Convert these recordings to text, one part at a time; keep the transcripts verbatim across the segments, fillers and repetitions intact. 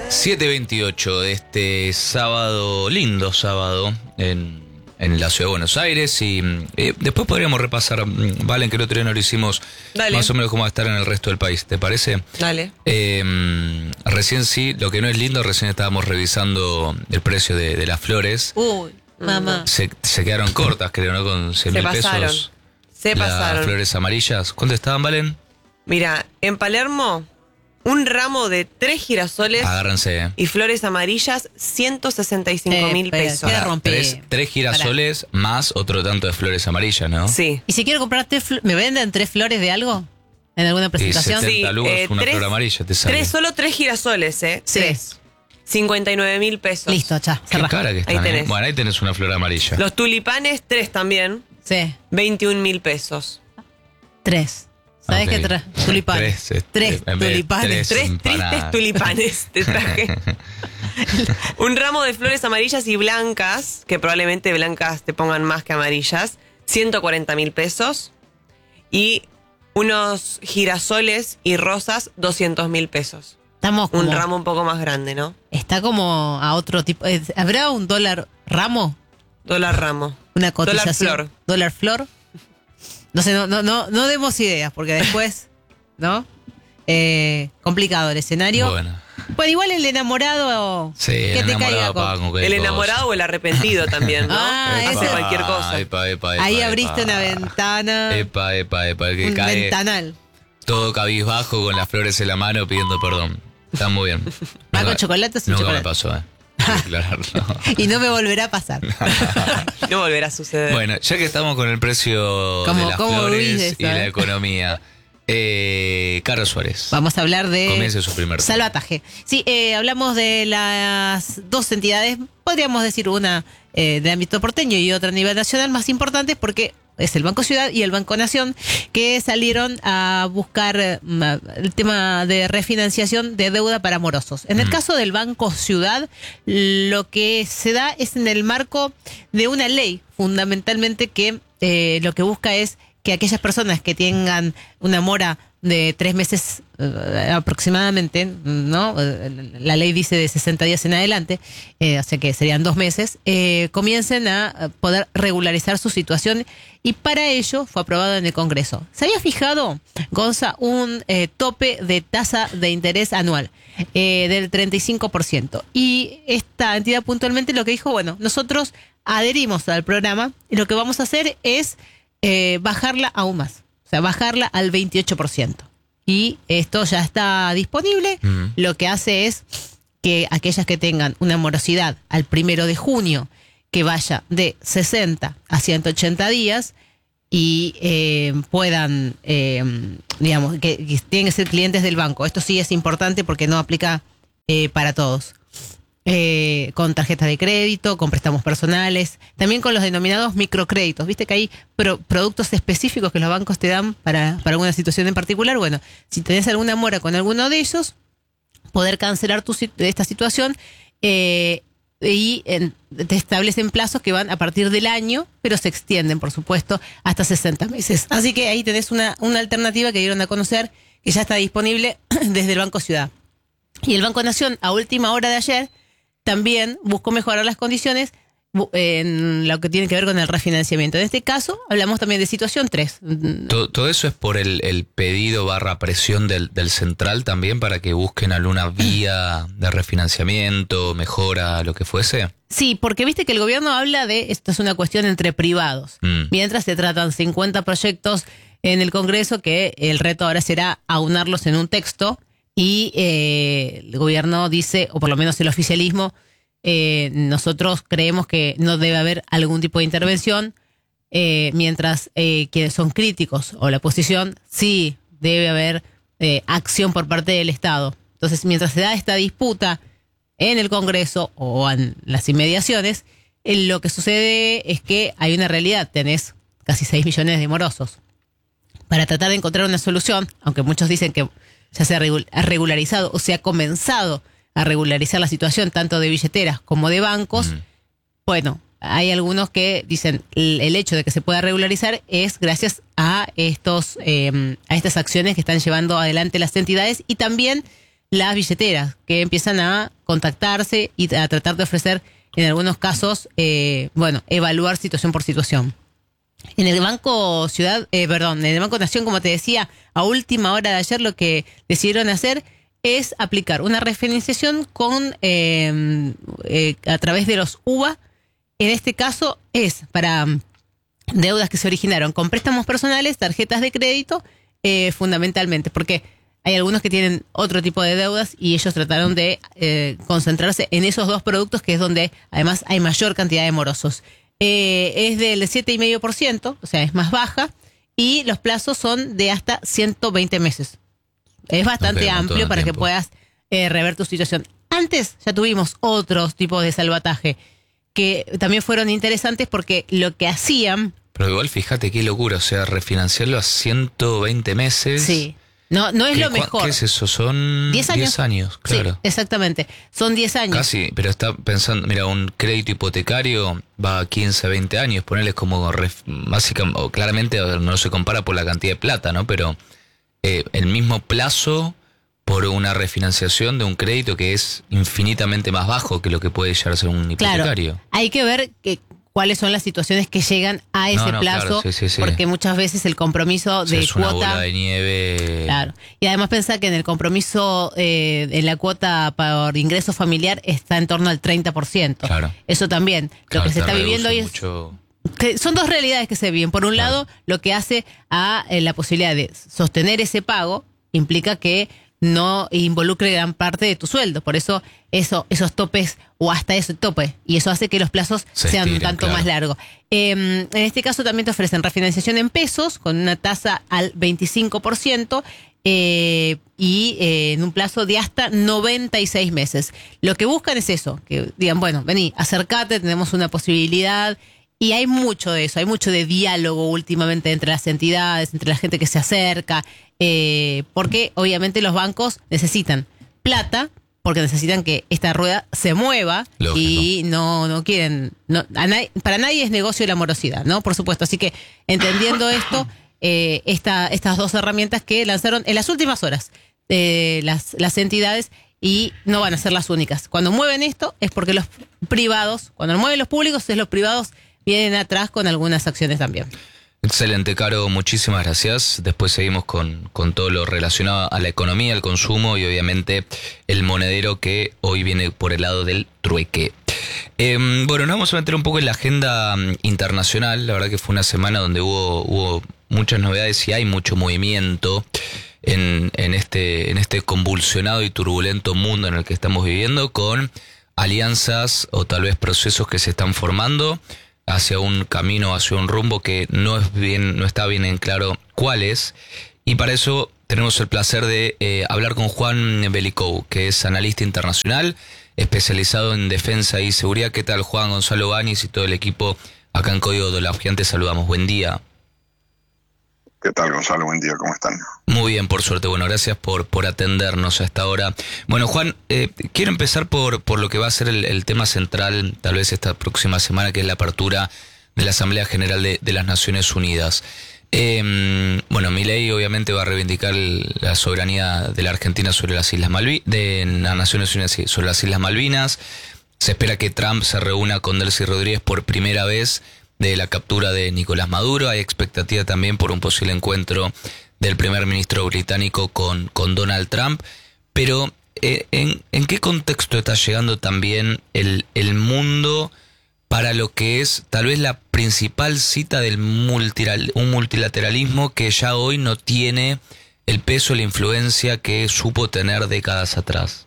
siete veintiocho de este sábado, lindo sábado, en, en la ciudad de Buenos Aires. Y eh, después podríamos repasar, Valen, que el otro día no lo hicimos, Dale. más o menos cómo va a estar en el resto del país, ¿te parece? Dale. Eh, recién sí, lo que no es lindo, recién estábamos revisando el precio de, de las flores. Uy, mamá. Se, se quedaron cortas, creo, ¿no? Con cien Se mil pasaron. pesos. Se Las pasaron. flores amarillas. ¿Cuánto estaban, Valen? Mira, en Palermo, un ramo de tres girasoles Agárrense, ¿eh? y flores amarillas, ciento sesenta y cinco mil Eh, pero, pesos. ¿qué rompe? Tres, tres girasoles más otro tanto de flores amarillas, ¿no? Sí. ¿Y si quiero comprar tres fl- ¿me venden tres flores de algo? ¿En alguna Y presentación? setenta Sí, lucas eh, una tres- flor amarilla te sale. Tres, solo tres girasoles, ¿eh? Sí. Tres. cincuenta y nueve mil pesos. Listo, ya, Qué cerrá. cara que están, Ahí ¿eh? tenés. Bueno, ahí tenés una flor amarilla. Los tulipanes, tres también, Sí, veintiún mil pesos. tres. ¿Sabes Ok. qué trae? Tulipanes. Tres, este, Tres en vez de tulipanes. tres. Tres empanadas. tristes tulipanes te traje. Un ramo de flores amarillas y blancas, que probablemente blancas te pongan más que amarillas, ciento cuarenta mil pesos. Y unos girasoles y rosas, doscientos mil pesos. Estamos como, Un ramo un poco más grande, ¿no? Está como a otro tipo. eh, ¿Habrá un dólar ramo? Dólar ramo. Una cotización. flor. Dólar flor. No sé, no, no, no, no demos ideas, porque después, ¿no? Eh, complicado el escenario. Bueno. Pues igual el enamorado. Sí, que el te enamorado caiga con- paga con cualquier El cosa. enamorado o el arrepentido también, ¿no? Ah, Hace ese- cualquier cosa. Epa, epa, epa, Ahí epa. abriste una ventana. Epa, epa, epa. El que un cae ventanal. todo cabizbajo con las flores en la mano pidiendo perdón. Está muy bien. ¿Va Nunca- con chocolate o sin nunca chocolate? me pasó, ¿eh? Hay que aclararlo. Y no me volverá a pasar. No volverá a suceder. Bueno, ya que estamos con el precio ¿Cómo- de las cómo flores huís de y eso, la eh? economía, eh, Carlos Suárez. Vamos a hablar de Comience su primer tema. salvataje. Sí, eh, hablamos de las dos entidades, podríamos decir una eh, de ámbito porteño y otra a nivel nacional, más importantes porque es el Banco Ciudad y el Banco Nación, que salieron a buscar eh, ma- el tema de refinanciación de deuda para morosos. En el Mm. caso del Banco Ciudad, lo que se da es en el marco de una ley, fundamentalmente, que eh, lo que busca es que aquellas personas que tengan una mora de tres meses eh, aproximadamente, ¿no? Eh, La ley dice de sesenta días en adelante, eh, o sea que serían dos meses, eh, comiencen a poder regularizar su situación, y para ello fue aprobado en el Congreso. Se había fijado, Gonza, un eh, tope de tasa de interés anual eh, del treinta y cinco por ciento. Y esta entidad puntualmente lo que dijo, bueno, nosotros adherimos al programa y lo que vamos a hacer es eh, bajarla aún más. O sea, bajarla al veintiocho por ciento. Y esto ya está disponible. Mm. Lo que hace es que aquellas que tengan una morosidad al primero de junio, que vaya de sesenta a ciento ochenta días, y eh, puedan, eh, digamos, que, que tienen que ser clientes del banco. Esto sí es importante porque no aplica eh, para todos. Eh, con tarjetas de crédito, con préstamos personales, también con los denominados microcréditos. Viste que hay pro- productos específicos que los bancos te dan para, para alguna situación en particular. Bueno, si tenés alguna mora con alguno de ellos, poder cancelar tu, sit- esta situación eh, y en- te establecen plazos que van a partir del año, pero se extienden, por supuesto, hasta sesenta meses. Así que ahí tenés una, una alternativa que dieron a conocer, que ya está disponible desde el Banco Ciudad. Y el Banco Nación, a última hora de ayer, también buscó mejorar las condiciones bu- en lo que tiene que ver con el refinanciamiento. En este caso, hablamos también de situación tres. ¿Todo, todo eso es por el, el pedido barra presión del, del central también para que busquen alguna vía de refinanciamiento, mejora, lo que fuese? Sí, porque viste que el gobierno habla de esto es una cuestión entre privados. Mm. Mientras se tratan cincuenta proyectos en el Congreso, que el reto ahora será aunarlos en un texto, y eh, el gobierno dice, o por lo menos el oficialismo, eh, nosotros creemos que no debe haber algún tipo de intervención, eh, mientras eh, quienes son críticos o la oposición, sí debe haber eh, acción por parte del Estado. Entonces, mientras se da esta disputa en el Congreso o en las inmediaciones, eh, lo que sucede es que hay una realidad. Tenés casi seis millones de morosos. Para tratar de encontrar una solución, aunque muchos dicen que ya se ha regu- ha regularizado o se ha comenzado a regularizar la situación tanto de billeteras como de bancos, Mm. bueno, hay algunos que dicen el, el hecho de que se pueda regularizar es gracias a estos eh, a estas acciones que están llevando adelante las entidades, y también las billeteras, que empiezan a contactarse y a tratar de ofrecer, en algunos casos, eh, bueno, evaluar situación por situación. En el Banco Ciudad, eh, perdón, en el Banco Nación, como te decía, a última hora de ayer lo que decidieron hacer es aplicar una refinanciación con eh, eh, a través de los U V A. En este caso es para deudas que se originaron con préstamos personales, tarjetas de crédito, eh, fundamentalmente, porque hay algunos que tienen otro tipo de deudas y ellos trataron de eh, concentrarse en esos dos productos, que es donde además hay mayor cantidad de morosos. Eh, es del siete coma cinco por ciento, o sea, es más baja, y los plazos son de hasta ciento veinte meses. Es bastante Okay, amplio para tiempo. que puedas eh, rever tu situación. Antes ya tuvimos otros tipos de salvataje que también fueron interesantes porque lo que hacían... Pero igual fíjate qué locura, o sea, refinanciarlo a ciento veinte meses. Sí, no, no es ¿Qué, lo cua- mejor. ¿Qué es eso? Son diez años. diez años, claro. Sí, exactamente. Son diez años. Casi, pero está pensando, mira, un crédito hipotecario va a quince, veinte años, ponerles como ref- básicamente, o claramente no se compara por la cantidad de plata, ¿no? Pero eh, el mismo plazo por una refinanciación de un crédito que es infinitamente más bajo que lo que puede llegar a ser un Claro, hipotecario. hay que ver que, cuáles son las situaciones que llegan a ese No, no, plazo, claro, sí, sí, sí. porque muchas veces el compromiso O sea, de es una cuota... bola de nieve. Claro. Y además pensar que en el compromiso, eh, en la cuota por ingreso familiar está en torno al treinta por ciento. Claro. Eso también. Claro, lo que se te está viviendo hoy reduce es... mucho. que son dos realidades que se viven. Por un Claro. lado, lo que hace a eh, la posibilidad de sostener ese pago implica que no involucre gran parte de tu sueldo. Por eso, eso esos topes o hasta ese tope. Y eso hace que los plazos Se sean un estiren, tanto claro. más largos. Eh, en este caso también te ofrecen refinanciación en pesos con una tasa al veinticinco por ciento eh, y eh, en un plazo de hasta noventa y seis meses. Lo que buscan es eso, que digan, bueno, vení, acércate, tenemos una posibilidad. Y hay mucho de eso, hay mucho de diálogo últimamente entre las entidades, entre la gente que se acerca, eh, porque obviamente los bancos necesitan plata, porque necesitan que esta rueda se mueva. Lógico. Y no no quieren, no, a nadie- para nadie es negocio la morosidad, ¿no? Por supuesto, así que entendiendo esto, eh, esta, estas dos herramientas que lanzaron en las últimas horas eh, las, las entidades, y no van a ser las únicas. Cuando mueven esto es porque los privados, cuando lo mueven los públicos, es los privados vienen atrás con algunas acciones también. Excelente, Caro, muchísimas gracias. Después seguimos con, con todo lo relacionado a la economía, al consumo y obviamente el monedero que hoy viene por el lado del trueque. Eh, bueno, nos vamos a meter un poco en la agenda mm, internacional. La verdad que fue una semana donde hubo, hubo muchas novedades y hay mucho movimiento en, en, este, en este convulsionado y turbulento mundo en el que estamos viviendo, con alianzas o tal vez procesos que se están formando hacia un camino, hacia un rumbo que no es bien, no está bien en claro cuál es. Y para eso tenemos el placer de eh, hablar con Juan Belicou, que es analista internacional, especializado en defensa y seguridad. ¿Qué tal, Juan? Gonzalo Banis y todo el equipo acá en Código de la Te saludamos. Buen día. ¿Qué tal, Gonzalo? Buen día, ¿cómo están? Muy bien, por suerte. Bueno, gracias por, por atendernos a esta hora. Bueno, Juan, eh, quiero empezar por, por lo que va a ser el, el tema central, tal vez esta próxima semana, que es la apertura de la Asamblea General de, de las Naciones Unidas. Eh, bueno, Milei obviamente va a reivindicar el- la soberanía de la Argentina sobre las Islas Malvinas, de las Naciones Unidas sí, sobre las Islas Malvinas. Se espera que Trump se reúna con Delcy Rodríguez por primera vez de la captura de Nicolás Maduro. Hay expectativa también por un posible encuentro del primer ministro británico con, con Donald Trump. Pero, eh, ¿en, ¿en qué contexto está llegando también el, el mundo para lo que es tal vez la principal cita del multilateral, un multilateralismo que ya hoy no tiene el peso y la influencia que supo tener décadas atrás?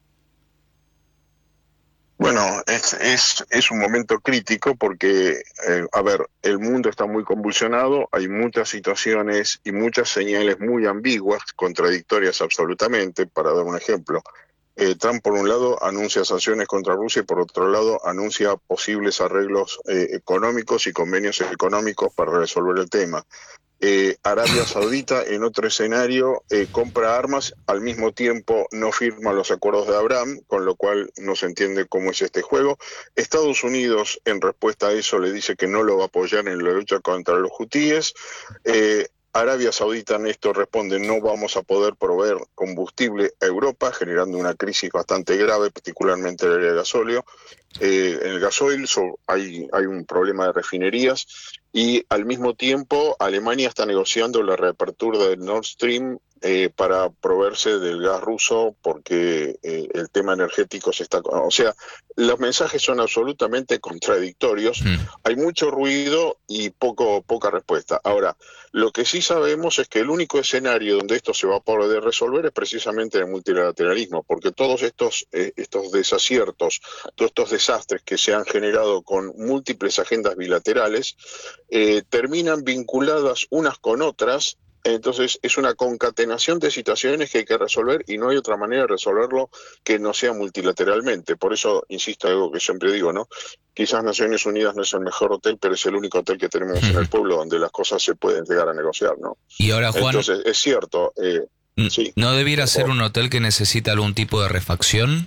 Bueno, es, es, es un momento crítico porque, eh, a ver, el mundo está muy convulsionado, hay muchas situaciones y muchas señales muy ambiguas, contradictorias absolutamente. Para dar un ejemplo, eh, Trump por un lado anuncia sanciones contra Rusia y por otro lado anuncia posibles arreglos eh, económicos y convenios económicos para resolver el tema. Eh, Arabia Saudita, en otro escenario, eh, compra armas, al mismo tiempo no firma los acuerdos de Abraham, con lo cual no se entiende cómo es este juego. Estados Unidos, en respuesta a eso, le dice que no lo va a apoyar en la lucha contra los hutíes. Eh, Arabia Saudita en esto responde: no vamos a poder proveer combustible a Europa, generando una crisis bastante grave, particularmente en el gasóleo. Eh, en el gasoil so, hay, hay un problema de refinerías, y al mismo tiempo Alemania está negociando la reapertura del Nord Stream eh, para proveerse del gas ruso, porque eh, el tema energético se está... O sea, los mensajes son absolutamente contradictorios, mm. hay mucho ruido y poco poca respuesta. Ahora, lo que sí sabemos es que el único escenario donde esto se va a poder resolver es precisamente el multilateralismo, porque todos estos, eh, estos desaciertos, todos estos desastres que se han generado con múltiples agendas bilaterales, eh, terminan vinculadas unas con otras. Entonces es una concatenación de situaciones que hay que resolver, y no hay otra manera de resolverlo que no sea multilateralmente. Por eso insisto en algo que siempre digo, ¿no? Quizás Naciones Unidas no es el mejor hotel, pero es el único hotel que tenemos en el pueblo donde las cosas se pueden llegar a negociar, ¿no? Y ahora, Juan, entonces es cierto. Eh, sí, ¿no debiera ser un hotel que necesita algún tipo de refacción?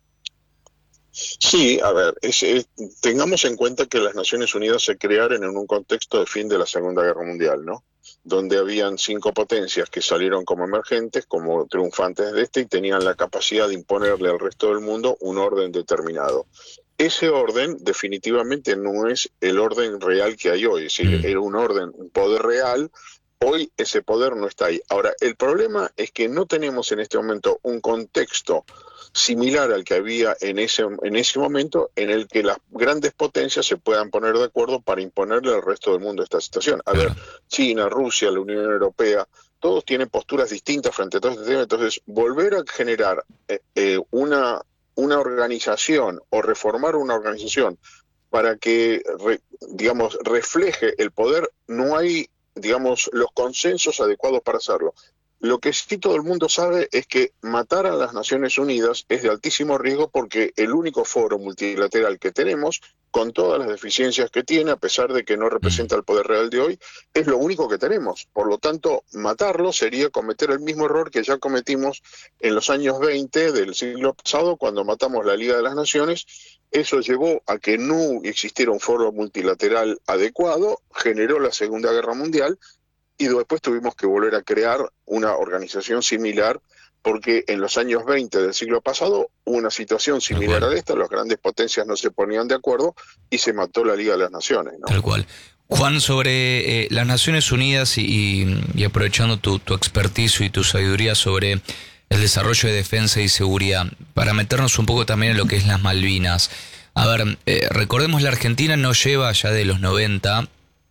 Sí, a ver, es, es, tengamos en cuenta que las Naciones Unidas se crearon en un contexto de fin de la Segunda Guerra Mundial, ¿no? Donde habían cinco potencias que salieron como emergentes, como triunfantes de este, y tenían la capacidad de imponerle al resto del mundo un orden determinado. Ese orden definitivamente no es el orden real que hay hoy, es decir, era un orden, un poder real. Hoy ese poder no está ahí. Ahora, el problema es que no tenemos en este momento un contexto similar al que había en ese, en ese momento, en el que las grandes potencias se puedan poner de acuerdo para imponerle al resto del mundo esta situación. A ver, China, Rusia, la Unión Europea, todos tienen posturas distintas frente a todo este tema. Entonces, volver a generar eh, eh, una, una organización o reformar una organización para que, re, digamos, refleje el poder, no hay, digamos, los consensos adecuados para hacerlo. Lo que sí todo el mundo sabe es que matar a las Naciones Unidas es de altísimo riesgo, porque el único foro multilateral que tenemos, con todas las deficiencias que tiene, a pesar de que no representa el poder real de hoy, es lo único que tenemos. Por lo tanto, matarlo sería cometer el mismo error que ya cometimos en los años veinte del siglo pasado, cuando matamos la Liga de las Naciones. Eso llevó a que no existiera un foro multilateral adecuado, generó la Segunda Guerra Mundial, y después tuvimos que volver a crear una organización similar, porque en los años veinte del siglo pasado hubo una situación similar a esta, las grandes potencias no se ponían de acuerdo y se mató la Liga de las Naciones, ¿no? Tal cual. Juan, sobre eh, las Naciones Unidas y, y, y aprovechando tu, tu experticio y tu sabiduría sobre el desarrollo de defensa y seguridad, para meternos un poco también en lo que es las Malvinas. A ver, eh, recordemos, la Argentina no lleva ya de los noventa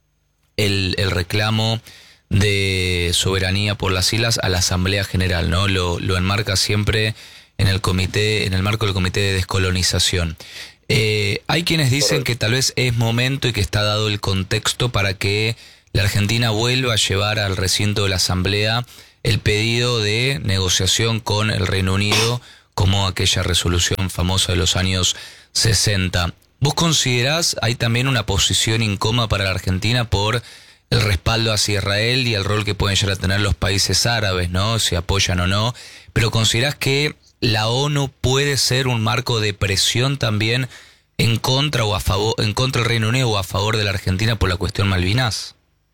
el, el reclamo de soberanía por las islas a la Asamblea General, ¿no? Lo, lo enmarca siempre en el comité, en el marco del Comité de Descolonización. Eh, hay quienes dicen que tal vez es momento y que está dado el contexto para que la Argentina vuelva a llevar al recinto de la Asamblea el pedido de negociación con el Reino Unido, como aquella resolución famosa de los años sesenta. ¿Vos considerás hay también una posición incómoda para la Argentina por el respaldo hacia Israel y el rol que pueden llegar a tener los países árabes, ¿no? Si apoyan o no, pero ¿considerás que la ONU puede ser un marco de presión también en contra o a favor, en contra del Reino Unido o a favor de la Argentina por la cuestión Malvinas?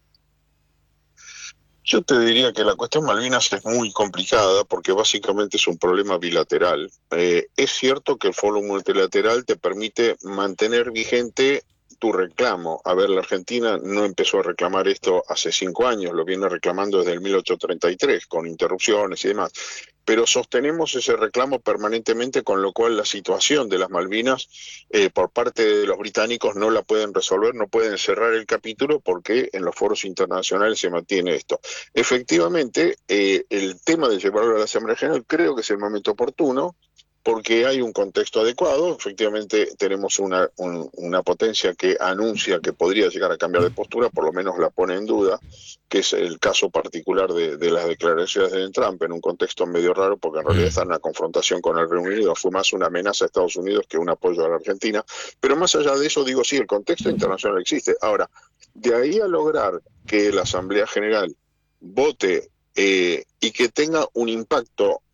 Yo te diría que la cuestión Malvinas es muy complicada, porque básicamente es un problema bilateral. Eh, es cierto que el foro multilateral te permite mantener vigente tu reclamo. A ver, la Argentina no empezó a reclamar esto hace cinco años, lo viene reclamando desde el mil ochocientos treinta y tres, con interrupciones y demás. Pero sostenemos ese reclamo permanentemente, con lo cual la situación de las Malvinas eh, por parte de los británicos no la pueden resolver, no pueden cerrar el capítulo, porque en los foros internacionales se mantiene esto. Efectivamente, eh, el tema de llevarlo a la Asamblea General creo que es el momento oportuno, porque hay un contexto adecuado. Efectivamente tenemos una, un, una potencia que anuncia que podría llegar a cambiar de postura, por lo menos la pone en duda, que es el caso particular de, de las declaraciones de Trump, en un contexto medio raro, porque en realidad está en una confrontación con el Reino Unido, fue más una amenaza a Estados Unidos que un apoyo a la Argentina. Pero más allá de eso, digo, sí, el contexto internacional existe. Ahora, de ahí a lograr que la Asamblea General vote eh, y que tenga un impacto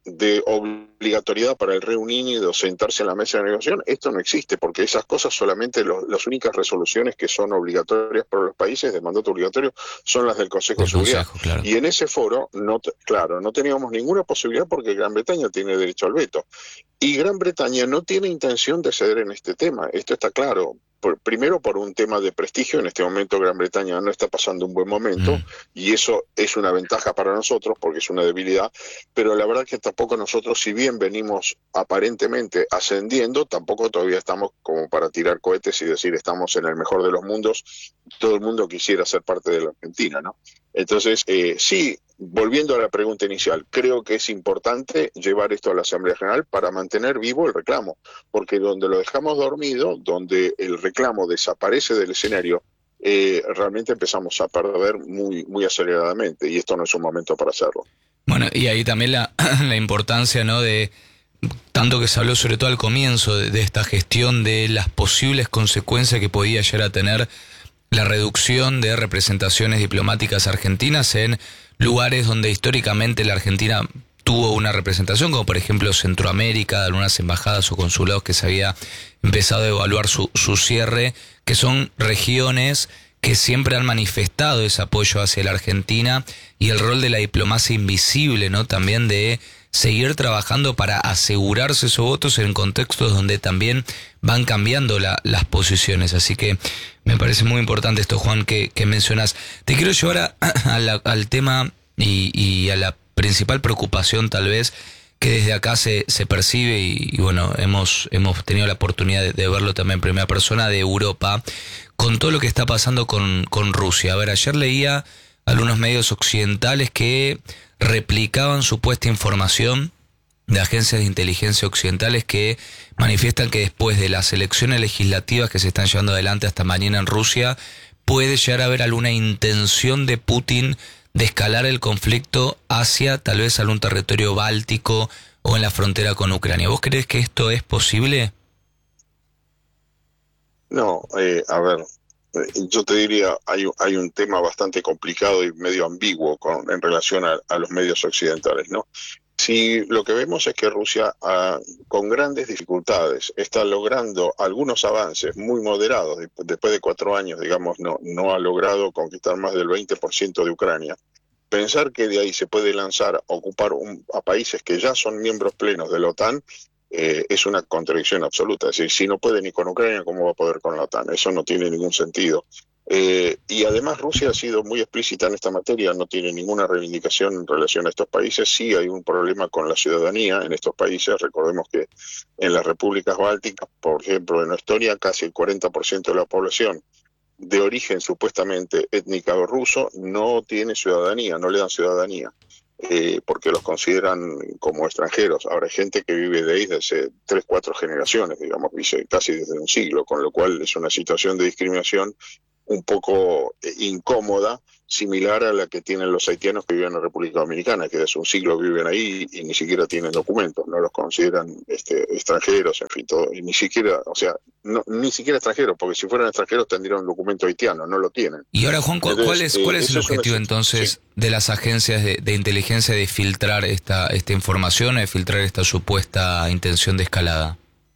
de obligatoriedad para el Reino Unido sentarse en la mesa de negociación, esto no existe, porque esas cosas solamente lo, las únicas resoluciones que son obligatorias para los países de mandato obligatorio son las del Consejo de Seguridad. Consejo, claro. Y en ese foro, no, claro, no teníamos ninguna posibilidad porque Gran Bretaña tiene derecho al veto. Y Gran Bretaña no tiene intención de ceder en este tema, esto está claro. Por, primero por un tema de prestigio, en este momento Gran Bretaña no está pasando un buen momento mm. y eso es una ventaja para nosotros porque es una debilidad, pero la verdad que tampoco nosotros, si bien venimos aparentemente ascendiendo, tampoco todavía estamos como para tirar cohetes y decir estamos en el mejor de los mundos, todo el mundo quisiera ser parte de la Argentina, ¿no? Entonces, eh, sí, volviendo a la pregunta inicial, creo que es importante llevar esto a la Asamblea General para mantener vivo el reclamo, porque donde lo dejamos dormido, donde el reclamo desaparece del escenario, eh, realmente empezamos a perder muy, muy aceleradamente, y esto no es un momento para hacerlo. Bueno, y ahí también la, la importancia, ¿no?, de tanto que se habló sobre todo al comienzo de, de esta gestión, de las posibles consecuencias que podía llegar a tener la reducción de representaciones diplomáticas argentinas en lugares donde históricamente la Argentina tuvo una representación, como por ejemplo Centroamérica, algunas embajadas o consulados que se había empezado a evaluar su, su cierre, que son regiones que siempre han manifestado ese apoyo hacia la Argentina, y el rol de la diplomacia invisible, ¿no?, también de seguir trabajando para asegurarse esos votos en contextos donde también van cambiando la, las posiciones. Así que me parece muy importante esto, Juan, que, que mencionás. Te quiero llevar a, a la, al tema y, y a la principal preocupación tal vez que desde acá se, se percibe y, y bueno, hemos, hemos tenido la oportunidad de, de verlo también en primera persona, de Europa, con todo lo que está pasando con, con Rusia. A ver, ayer leía algunos medios occidentales que replicaban supuesta información de agencias de inteligencia occidentales que manifiestan que después de las elecciones legislativas que se están llevando adelante hasta mañana en Rusia, puede llegar a haber alguna intención de Putin de escalar el conflicto hacia tal vez algún territorio báltico o en la frontera con Ucrania. ¿Vos creés que esto es posible? No, eh, a ver, yo te diría, hay, hay un tema bastante complicado y medio ambiguo con, en relación a, a los medios occidentales, ¿no? Si lo que vemos es que Rusia, ah, con grandes dificultades, está logrando algunos avances muy moderados, después de cuatro años, digamos, no, no ha logrado conquistar más del veinte por ciento de Ucrania, pensar que de ahí se puede lanzar a ocupar un, a países que ya son miembros plenos de la OTAN, Eh, es una contradicción absoluta. Es decir, si no puede ni con Ucrania, ¿cómo va a poder con la OTAN? Eso no tiene ningún sentido. Eh, y además Rusia ha sido muy explícita en esta materia, no tiene ninguna reivindicación en relación a estos países. Sí hay un problema con la ciudadanía en estos países. Recordemos que en las repúblicas bálticas, por ejemplo en Estonia, casi el cuarenta por ciento de la población de origen supuestamente étnica o ruso no tiene ciudadanía, no le dan ciudadanía. Eh, porque los consideran como extranjeros. Ahora hay gente que vive de ahí desde tres, cuatro generaciones, digamos, dice, casi desde un siglo, con lo cual es una situación de discriminación un poco eh, incómoda, similar a la que tienen los haitianos que viven en la República Dominicana, que desde un siglo viven ahí y, y ni siquiera tienen documentos, no los consideran este, extranjeros, en fin, todo, y ni siquiera, o sea, no, ni siquiera extranjeros, porque si fueran extranjeros tendrían un documento haitiano, no lo tienen. Y ahora, Juan, ¿cuál, Entonces, cuál es, cuál eh, es el objetivo es entonces sí. de las agencias de, de inteligencia de filtrar esta, esta información, de filtrar esta supuesta intención de escalada?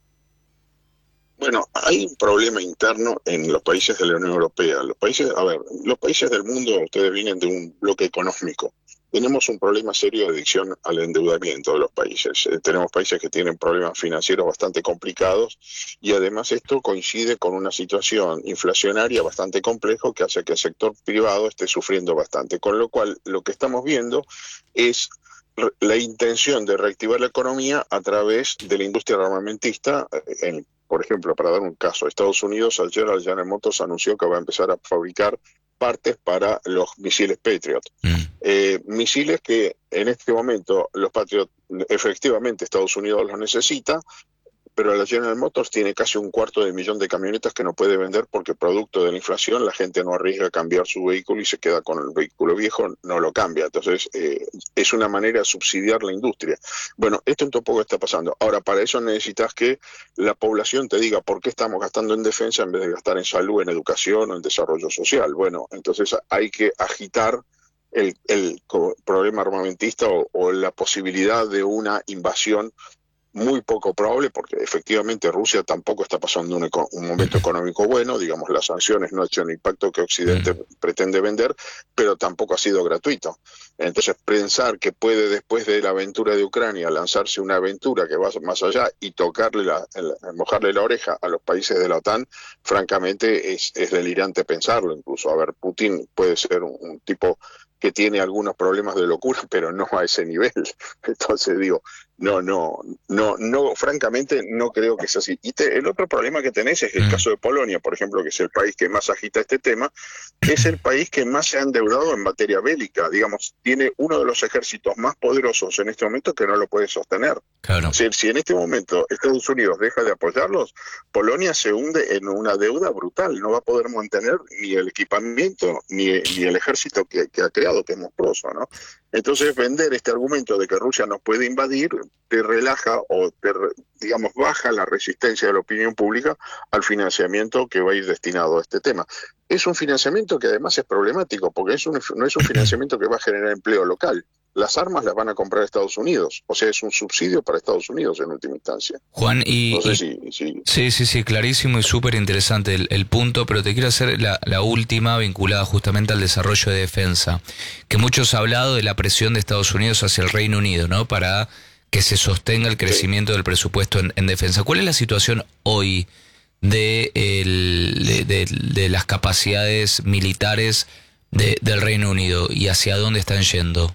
Bueno, hay un problema interno en los países de la Unión Europea. Los países, a ver, los países del mundo, ustedes vienen de un bloque económico. Tenemos un problema serio de adicción al endeudamiento de los países. Eh, tenemos países que tienen problemas financieros bastante complicados y además esto coincide con una situación inflacionaria bastante compleja que hace que el sector privado esté sufriendo bastante. Con lo cual, lo que estamos viendo es la intención de reactivar la economía a través de la industria armamentista. En, por ejemplo, para dar un caso, Estados Unidos ayer General Motors anunció que va a empezar a fabricar partes para los misiles Patriot. Mm. Eh, misiles que en este momento los Patriot, efectivamente Estados Unidos los necesita, pero la General Motors tiene casi un cuarto de millón de camionetas que no puede vender porque producto de la inflación la gente no arriesga a cambiar su vehículo y se queda con el vehículo viejo, no lo cambia. Entonces eh, es una manera de subsidiar la industria. Bueno, esto un poco está pasando. Ahora, para eso necesitas que la población te diga por qué estamos gastando en defensa en vez de gastar en salud, en educación o en desarrollo social. Bueno, entonces hay que agitar el, el problema armamentista o, o la posibilidad de una invasión muy poco probable, porque efectivamente Rusia tampoco está pasando un, un momento económico bueno, digamos, las sanciones no han hecho el impacto que Occidente mm. pretende vender, pero tampoco ha sido gratuito. Entonces, pensar que puede después de la aventura de Ucrania lanzarse una aventura que va más allá y tocarle la, el, mojarle la oreja a los países de la OTAN, francamente es, es delirante pensarlo. Incluso, a ver, Putin puede ser un, un tipo que tiene algunos problemas de locura, pero no a ese nivel. Entonces digo, no, no, no, no, francamente no creo que sea así. Y te, el otro problema que tenés es el mm. caso de Polonia, por ejemplo, que es el país que más agita este tema, es el país que más se ha endeudado en materia bélica. Digamos, tiene uno de los ejércitos más poderosos en este momento que no lo puede sostener. Claro. O sea, si en este momento Estados Unidos deja de apoyarlos, Polonia se hunde en una deuda brutal, no va a poder mantener ni el equipamiento ni, ni el ejército que, que ha creado, que es monstruoso, ¿no? Entonces, vender este argumento de que Rusia nos puede invadir te relaja o te, digamos, baja la resistencia de la opinión pública al financiamiento que va a ir destinado a este tema. Es un financiamiento que además es problemático, porque es un, no es un financiamiento que va a generar empleo local. Las armas las van a comprar Estados Unidos, o sea, es un subsidio para Estados Unidos en última instancia. Juan, y... No sé y si, si... Sí, sí, sí, clarísimo y súper interesante el, el punto, pero te quiero hacer la, la última vinculada justamente al desarrollo de defensa, que muchos han hablado de la presión de Estados Unidos hacia el Reino Unido, ¿no?, para que se sostenga el crecimiento sí. del presupuesto en, en defensa. ¿Cuál es la situación hoy de, el, de, de, de las capacidades militares de, del Reino Unido y hacia dónde están yendo?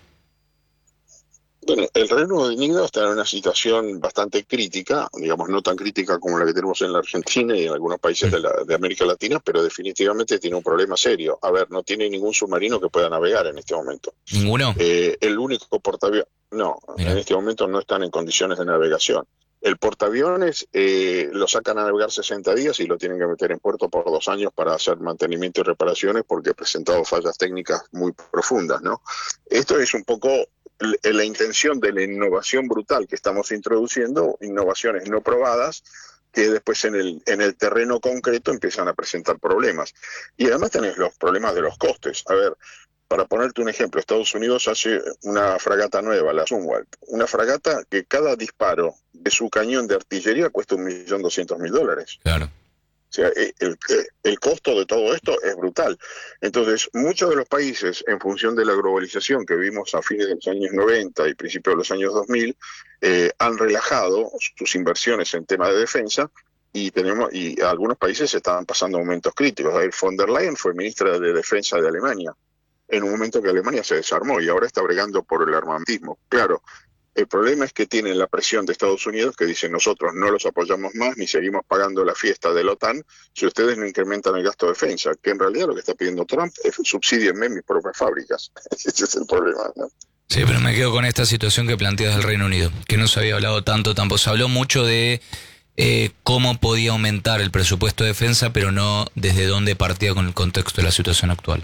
Bueno, el Reino Unido está en una situación bastante crítica, digamos, no tan crítica como la que tenemos en la Argentina y en algunos países de, la, de América Latina, pero definitivamente tiene un problema serio. A ver, no tiene ningún submarino que pueda navegar en este momento. ¿Ninguno? Eh, el único portaaviones, no, Mira. en este momento no están en condiciones de navegación. El portaaviones eh, lo sacan a navegar sesenta días y lo tienen que meter en puerto por dos años para hacer mantenimiento y reparaciones porque ha presentado fallas técnicas muy profundas, ¿no? Esto es un poco la intención de la innovación brutal que estamos introduciendo, innovaciones no probadas, que después en el en el terreno concreto empiezan a presentar problemas. Y además tenés los problemas de los costes. A ver, para ponerte un ejemplo, Estados Unidos hace una fragata nueva, la Zumwalt, una fragata que cada disparo de su cañón de artillería cuesta un millón doscientos mil dólares. Claro. O sea, el, el costo de todo esto es brutal. Entonces, muchos de los países, en función de la globalización que vimos a fines de los años noventa y principios de los años dos mil, eh, han relajado sus inversiones en tema de defensa y tenemos y algunos países estaban pasando momentos críticos. A ver, von der Leyen fue ministra de Defensa de Alemania en un momento que Alemania se desarmó y ahora está bregando por el armamentismo. Claro. El problema es que tienen la presión de Estados Unidos que dice nosotros no los apoyamos más ni seguimos pagando la fiesta de la OTAN si ustedes no incrementan el gasto de defensa, que en realidad lo que está pidiendo Trump es subsídienme mis propias fábricas. Ese es el problema, ¿no? Sí, pero me quedo con esta situación que planteas del Reino Unido, que no se había hablado tanto, tampoco se habló mucho de eh, cómo podía aumentar el presupuesto de defensa, pero no desde dónde partía con el contexto de la situación actual.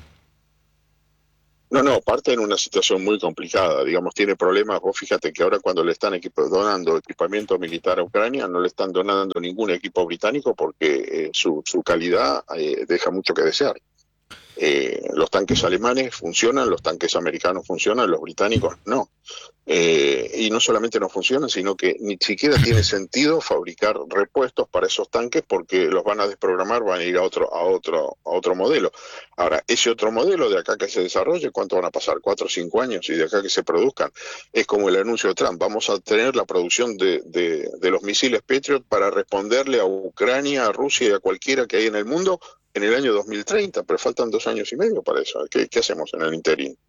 No, no, parte en una situación muy complicada, digamos, tiene problemas. Vos fíjate que ahora cuando le están equipo, donando equipamiento militar a Ucrania, no le están donando ningún equipo británico porque eh, su, su calidad eh, deja mucho que desear. Eh, los tanques alemanes funcionan, los tanques americanos funcionan, los británicos no. Eh, y no solamente no funcionan, sino que ni siquiera tiene sentido fabricar repuestos para esos tanques porque los van a desprogramar, van a ir a otro, a otro, a otro modelo. Ahora, ese otro modelo de acá que se desarrolle, ¿cuánto van a pasar? Cuatro o cinco años y de acá que se produzcan. Es como el anuncio de Trump, vamos a tener la producción de, de, de los misiles Patriot para responderle a Ucrania, a Rusia y a cualquiera que hay en el mundo en el año dos mil treinta, pero faltan dos años y medio para eso. ¿Qué, qué hacemos en el interín?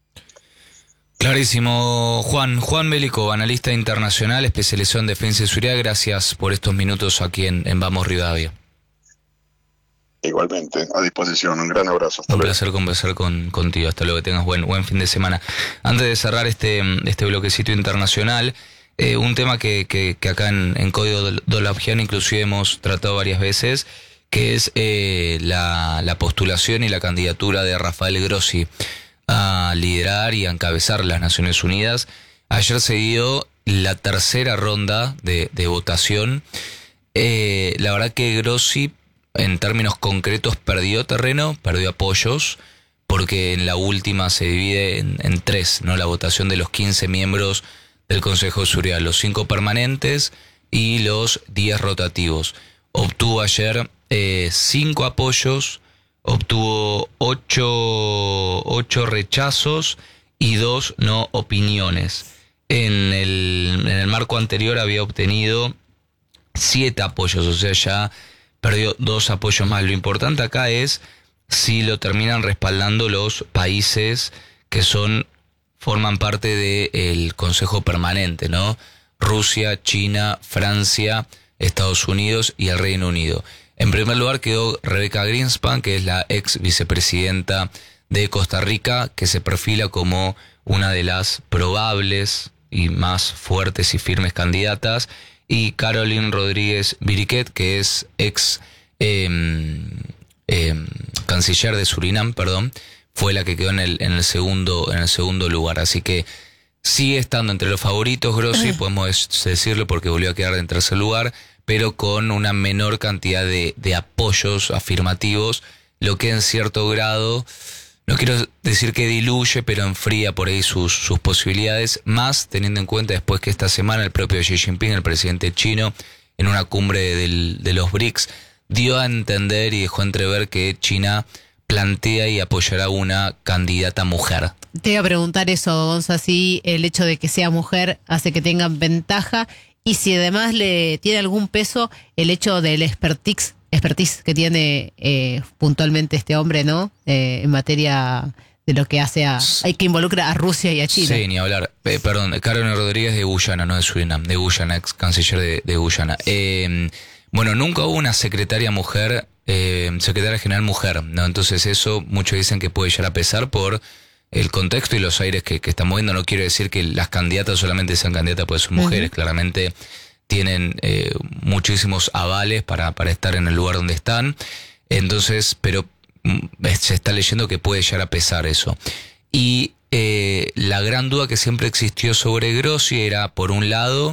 Clarísimo, Juan. Juan Bélico, analista internacional, especializado en defensa y seguridad. Gracias por estos minutos aquí en, en Vamos Rivadavia. Igualmente, a disposición. Un gran abrazo. Hasta Un luego. placer conversar con, contigo. Hasta luego, que tengas buen, buen fin de semana. Antes de cerrar este, este bloquecito internacional, eh, un tema que, que, que acá en, en Código Dolapian inclusive hemos tratado varias veces, que es eh, la, la postulación y la candidatura de Rafael Grossi a liderar y a encabezar las Naciones Unidas. Ayer se dio la tercera ronda de, de votación. Eh, la verdad que Grossi, en términos concretos, perdió terreno, perdió apoyos, porque en la última se divide en, en tres, ¿no? La votación de los quince miembros del Consejo de Seguridad, los cinco permanentes y los diez rotativos. Obtuvo ayer eh, cinco apoyos, obtuvo ocho, ocho rechazos y dos no opiniones. En el, en el marco anterior había obtenido siete apoyos, o sea, ya perdió dos apoyos más. Lo importante acá es si lo terminan respaldando los países que son forman parte del Consejo Permanente, ¿no? Rusia, China, Francia, Estados Unidos y el Reino Unido. En primer lugar quedó Rebecca Greenspan, que es la ex vicepresidenta de Costa Rica, que se perfila como una de las probables y más fuertes y firmes candidatas, y Caroline Rodríguez Biriquet, que es ex eh, eh, canciller de Surinam, perdón, fue la que quedó en el, en el segundo, en el segundo lugar. Así que sigue estando entre los favoritos Grossi, podemos decirlo, porque volvió a quedar en tercer lugar, pero con una menor cantidad de, de apoyos afirmativos, lo que en cierto grado, no quiero decir que diluye, pero enfría por ahí sus, sus posibilidades, más teniendo en cuenta después que esta semana el propio Xi Jinping, el presidente chino, en una cumbre del, de los B R I C S, dio a entender y dejó entrever que China plantea y apoyará una candidata mujer. Te iba a preguntar eso, Gonza, si el hecho de que sea mujer hace que tengan ventaja y si además le tiene algún peso el hecho del expertise, expertise que tiene eh, puntualmente este hombre, ¿no? Eh, en materia de lo que hace a, hay que involucra a Rusia y a China. Sí, ni hablar. Eh, perdón, Caroline Rodríguez de Guyana, no de Surinam, de Guyana, ex canciller de, de Guyana. Eh, bueno, nunca hubo una secretaria mujer, eh, secretaria general mujer, ¿no? Entonces eso muchos dicen que puede llegar a pesar por el contexto y los aires que, que están moviendo. No quiero decir que las candidatas solamente sean candidatas porque son mujeres, uh-huh. Claramente tienen eh, muchísimos avales para, para estar en el lugar donde están. Entonces, pero se está leyendo que puede llegar a pesar eso. Y eh, la gran duda que siempre existió sobre Grossi era, por un lado,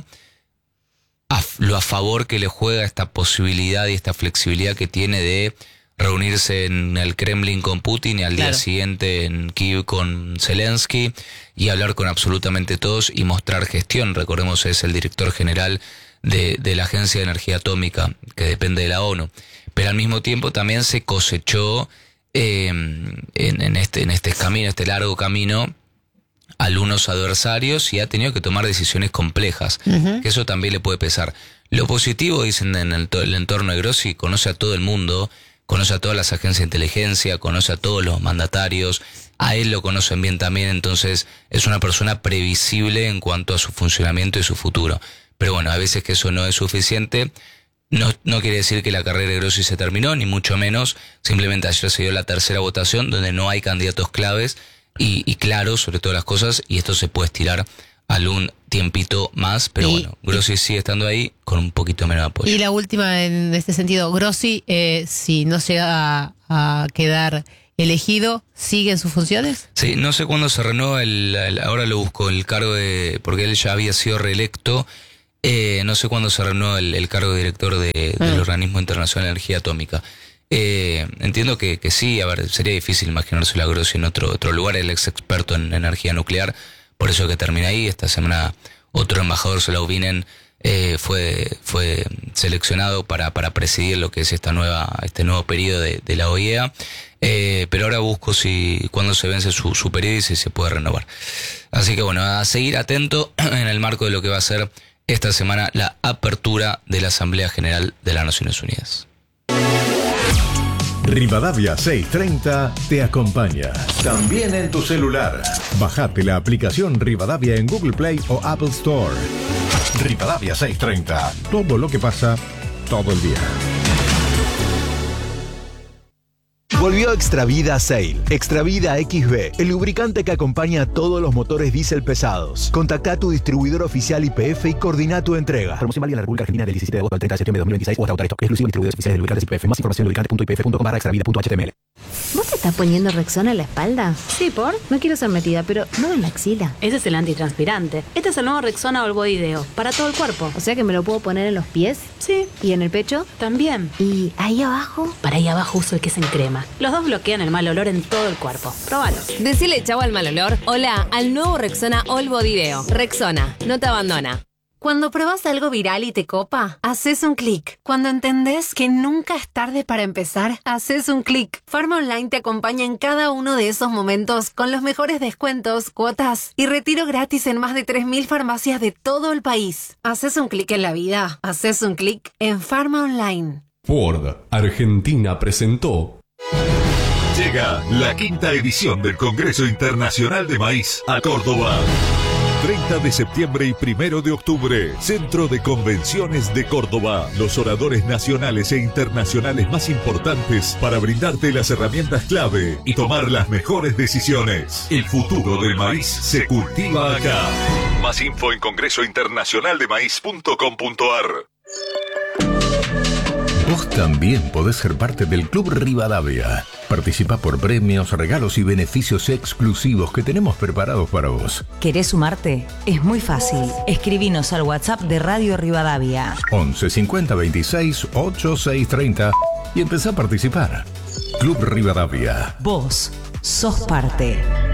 a, lo a favor que le juega esta posibilidad y esta flexibilidad que tiene de reunirse en el Kremlin con Putin y al claro. día siguiente en Kiev con Zelensky y hablar con absolutamente todos y mostrar gestión. Recordemos, es el director general de, de la Agencia de Energía Atómica, que depende de la ONU. Pero al mismo tiempo también se cosechó eh, en, en, este, en este camino, este largo camino, algunos adversarios y ha tenido que tomar decisiones complejas, uh-huh. que eso también le puede pesar. Lo positivo, dicen en el, el entorno de Grossi, conoce a todo el mundo, conoce a todas las agencias de inteligencia, conoce a todos los mandatarios, a él lo conocen bien también, entonces es una persona previsible en cuanto a su funcionamiento y su futuro. Pero bueno, a veces que eso no es suficiente. No, no quiere decir que la carrera de Grossi se terminó, ni mucho menos. Simplemente ayer se dio la tercera votación donde no hay candidatos claves y, y claros sobre todas las cosas, y esto se puede estirar algún tiempito más, pero y, bueno, Grossi sigue estando ahí con un poquito menos de apoyo. Y la última en este sentido, Grossi, eh, si no llega a, a quedar elegido, ¿sigue en sus funciones? Sí, no sé cuándo se renueva, el, el, ahora lo busco, el cargo de, porque él ya había sido reelecto. Eh, no sé cuándo se renueva el, el cargo de director de, ah. del Organismo Internacional de Energía Atómica. Eh, entiendo que, que sí, a ver, sería difícil imaginarse a Grossi en otro, otro lugar, el ex experto en energía nuclear, por eso que termina ahí. Esta semana otro embajador, Solauvinen, eh, fue fue seleccionado para, para presidir lo que es esta nueva este nuevo periodo de, de la O I E A. Eh, pero ahora busco si cuándo se vence su, su periodo y si se puede renovar. Así que bueno, a seguir atento en el marco de lo que va a ser esta semana la apertura de la Asamblea General de las Naciones Unidas. Rivadavia seiscientos treinta te acompaña. También en tu celular. Bajate la aplicación Rivadavia en Google Play o Apple Store. Rivadavia seiscientos treinta. Todo lo que pasa, todo el día. Volvió Extravida Sail. Extravida X B, el lubricante que acompaña a todos los motores diésel pesados. Contacta a tu distribuidor oficial Y P F y coordina tu entrega. Promoción válida en la República Argentina del diecisiete de agosto al treinta de septiembre de dos mil veintiséis o hasta agotar stock. Exclusivo distribuidores oficiales de lubricantes Y P F. Más información en lubricante punto y p f punto com barra extravida punto h t m l. ¿Vos te estás poniendo Rexona en la espalda? Sí, ¿por? No quiero ser metida, pero no en la axila. Ese es el antitranspirante. Este es el nuevo Rexona All Body Deo, para todo el cuerpo. O sea que me lo puedo poner en los pies. Sí. ¿Y en el pecho? También. ¿Y ahí abajo? Para ahí abajo uso el que es en crema. Los dos bloquean el mal olor en todo el cuerpo. Próbalo. Decile chau al mal olor. Hola al nuevo Rexona All Body Deo. Rexona, no te abandona. Cuando pruebas algo viral y te copa, haces un clic. Cuando entendés que nunca es tarde para empezar, haces un clic. Pharma Online te acompaña en cada uno de esos momentos con los mejores descuentos, cuotas y retiro gratis en más de tres mil farmacias de todo el país. Haces un clic en la vida, haces un clic en Pharma Online. Ford Argentina presentó. Llega la quinta edición del Congreso Internacional de Maíz a Córdoba. treinta de septiembre y primero de octubre, Centro de Convenciones de Córdoba. Los oradores nacionales e internacionales más importantes para brindarte las herramientas clave y tomar las mejores decisiones. El futuro del maíz se cultiva acá. Más info en congreso internacional de maíz punto com punto a r. Vos también podés ser parte del Club Rivadavia. Participa por premios, regalos y beneficios exclusivos que tenemos preparados para vos. ¿Querés sumarte? Es muy fácil. Escribinos al WhatsApp de Radio Rivadavia. once cincuenta veintiséis ochenta y seis treinta y empezá a participar. Club Rivadavia. Vos sos parte.